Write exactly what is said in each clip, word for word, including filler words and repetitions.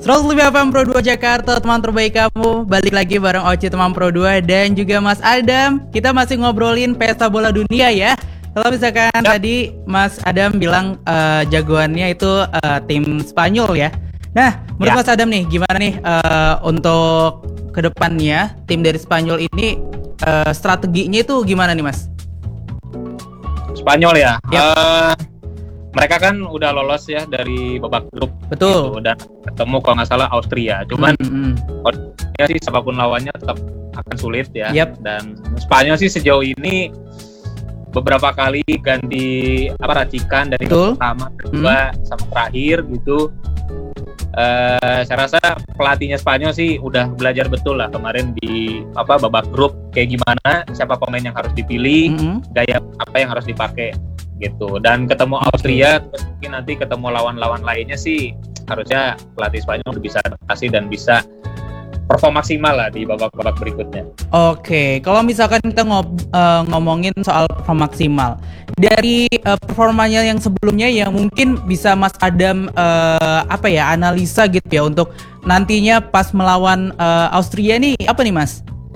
seratus lima F M Pro dua Jakarta, teman terbaik kamu. Balik lagi bareng Oci teman Pro dua dan juga Mas Adam. Kita masih ngobrolin pesta bola dunia ya. Kalau misalkan ya. Tadi Mas Adam bilang uh, jagoannya itu uh, tim Spanyol ya. Nah, menurut ya. Mas Adam nih, gimana nih uh, untuk kedepannya tim dari Spanyol ini uh, strateginya itu gimana nih Mas? Spanyol ya. ya. Uh, mereka kan udah lolos ya dari babak grup. Betul. Gitu, dan ketemu kalau nggak salah Austria. Cuman mm-hmm. ya sih siapapun lawannya tetap akan sulit ya. Yep. Dan Spanyol sih sejauh ini beberapa kali ganti apa racikan dari Betul. pertama, kedua, hmm. sama terakhir gitu. Uh, saya rasa pelatihnya Spanyol sih udah belajar betul lah kemarin di apa babak grup kayak gimana, siapa pemain yang harus dipilih, hmm. gaya apa yang harus dipakai gitu. Dan ketemu Austria, terus mungkin nanti ketemu lawan-lawan lainnya sih harusnya pelatih Spanyol bisa adaptasi dan bisa perform maksimal lah di babak-babak berikutnya. Oke, kalau misalkan kita ngob, uh, ngomongin soal perform maksimal dari uh, performanya yang sebelumnya yang mungkin bisa Mas Adam uh, apa ya analisa gitu ya untuk nantinya pas melawan uh, Austria nih apa nih Mas?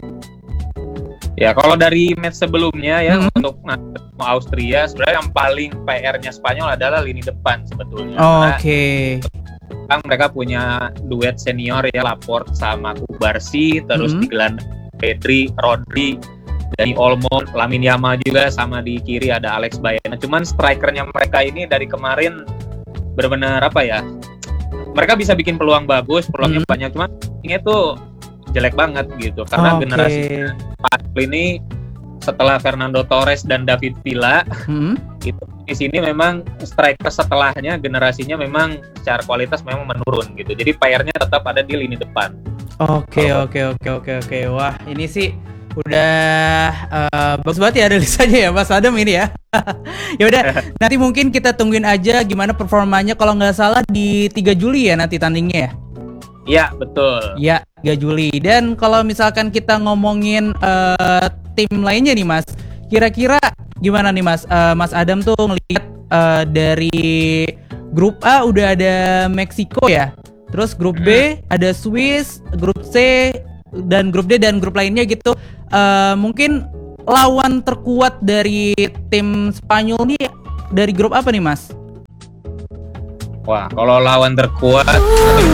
Ya kalau dari match sebelumnya ya hmm. untuk ketemu Austria sebenarnya yang paling P R-nya Spanyol adalah lini depan sebetulnya. Oke. Okay. Kan mereka punya duet senior ya Laporte sama Kubarsi, terus mm-hmm. di gelandang Pedri, Rodri, Dani Olmo, Lamine Yamal juga, sama di kiri ada Alex Baena. Cuman strikernya mereka ini dari kemarin benar-benar apa ya? Mereka bisa bikin peluang bagus, peluangnya mm-hmm. banyak, cuman ini tuh jelek banget gitu karena okay. generasi ini setelah Fernando Torres dan David Villa hmm. itu di sini memang striker setelahnya generasinya memang secara kualitas memang menurun gitu. Jadi P R-nya tetap ada di lini depan. Oke oh. oke oke oke oke. Wah, ini sih udah uh, bagus banget ya analisanya ya Mas Adam ini ya. Ya udah, nanti mungkin kita tungguin aja gimana performanya kalau nggak salah di tiga Juli ya nanti tandingnya ya. Iya, betul. Ya, tiga Juli. Dan kalau misalkan kita ngomongin uh, tim lainnya nih Mas, kira-kira gimana nih Mas? Uh, Mas Adam tuh ngelihat uh, dari grup A udah ada Meksiko ya, terus grup B ada Swiss, grup C dan grup D dan grup lainnya gitu. Uh, mungkin lawan terkuat dari tim Spanyol nih dari grup apa nih Mas? Wah, kalau lawan terkuat